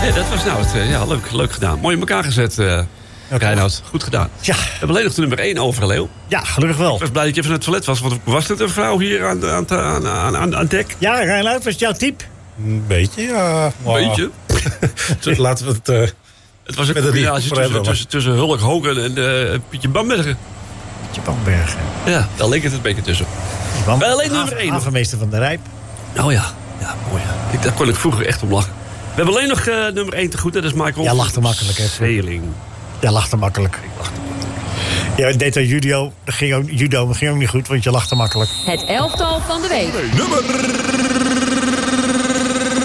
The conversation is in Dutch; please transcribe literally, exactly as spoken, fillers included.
Ja, dat was nou het. Ja, leuk, leuk gedaan. Mooi in elkaar gezet, uh, Reinoud. Goed gedaan. Ja. We hebben alleen nog de nummer één over, Leo. Ja, gelukkig wel. Ik was blij dat je even naar het toilet was. Want was het een vrouw hier aan, aan, aan, aan, aan, aan dek? Ja, Reinoud, was het jouw type? Een beetje, ja. Een beetje? Dus laten we het... Uh, het was een combinatie tussen, tussen, tussen Hulk Hogan en uh, Pietje Bamberger. Pietje Bamberger. Ja, daar leek het een beetje tussen. Bam, alleen nummer één. Havenmeester van de Rijp. Oh ja, ja mooi. Ik, daar kon ik vroeger echt om lachen. We hebben alleen nog uh, nummer één te goed, dat is Michael. Ja, lachte makkelijk, hè? Sailing. Ja, lachte makkelijk. Ik lachte makkelijk. Ja, deed aan judo. Dat ging ook, judo, dat ging ook niet goed, want je lachte makkelijk. Het elftal van de week. Nummer